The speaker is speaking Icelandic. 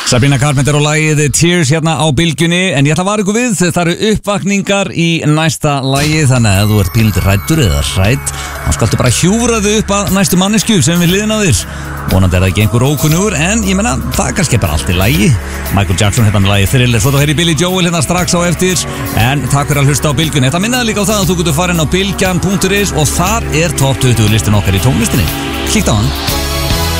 Sabrina Carpenter og lagið Tears hérna á bylgjunni. En ég ætla að vara ykkur við, það eru uppvakningar í næsta lagi. Þannig að ef þú ert pínlítið hræddur eða hrædd, þá skaltu bara hjúfra þau upp að næstu manneskju sem við hliðina á þér. Vonandi það ekki einhver ókunnugur, en ég menna, það er kannski bara allt í lagi. Michael Jackson hérna með lagið Thriller. Svo þá heyri Billy Joel hérna strax á eftir. En takk fyrir að hlusta á bylgjunni. Þetta minnaði líka á það að þú getur farin á bylgjan.is og þar er top 20 listin okkar í tónlistinni. Kíkt á hann.